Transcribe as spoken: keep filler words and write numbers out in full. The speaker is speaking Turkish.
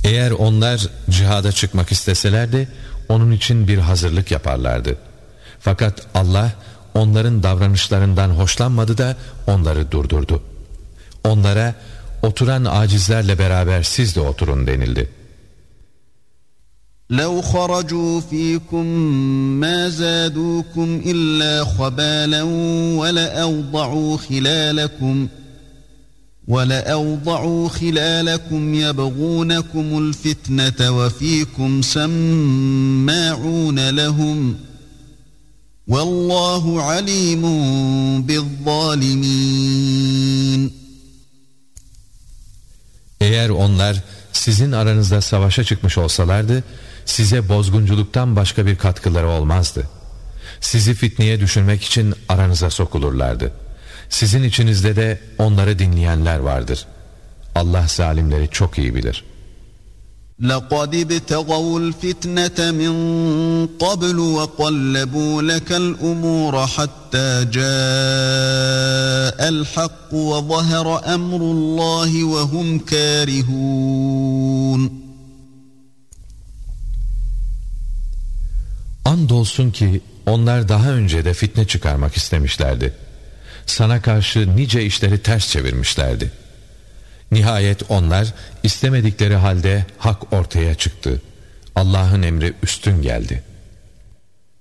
Eğer onlar cihada çıkmak isteselerdi, onun için bir hazırlık yaparlardı. Fakat Allah onların davranışlarından hoşlanmadı da onları durdurdu. Onlara oturan acizlerle beraber siz de oturun denildi. لَوْ خَرَجُوا ف۪يكُمْ مَا زَادُوكُمْ إِلَّا خَبَالًا وَلَأَوْضَعُوا خِلَالَكُمْ وَلَأَوْضَعُوا خِلَالَكُمْ يَبْغُونَكُمُ الْفِتْنَةَ وَف۪يكُمْ سَمَّاعُونَ لَهُمْ وَاللّٰهُ عَلِيمٌ بِالظَّالِمِينَ. Eğer onlar sizin aranızda savaşa çıkmış olsalardı, size bozgunculuktan başka bir katkıları olmazdı. Sizi fitneye düşürmek için aranıza sokulurlardı. Sizin içinizde de onları dinleyenler vardır. Allah zalimleri çok iyi bilir. لَقَدِ ابْتَغَوُا الْفِتْنَةَ مِنْ قَبْلُ وَقَلَّبُوا لَكَ الْأُمُورَ حَتَّى جَاءَ الْحَقُّ وَظَهَرَ أَمْرُ اللّٰهِ وَهُمْ كَارِهُونَ. Andolsun ki onlar daha önce de fitne çıkarmak istemişlerdi. Sana karşı nice işleri ters çevirmişlerdi. Nihayet onlar istemedikleri halde hak ortaya çıktı. Allah'ın emri üstün geldi.